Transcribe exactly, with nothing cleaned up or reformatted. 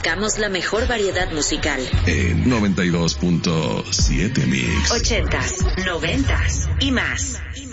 buscamos la mejor variedad musical. En noventa y dos punto siete Mix. Ochentas, noventas y más.